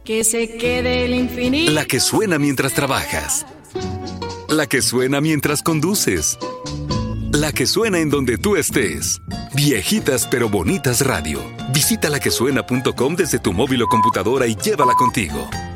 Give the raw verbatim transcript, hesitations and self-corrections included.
Que se quede el infinito. La que suena mientras trabajas. La que suena mientras conduces. La que suena en donde tú estés. Viejitas pero bonitas radio. Visita la que suena punto com desde tu móvil o computadora y llévala contigo.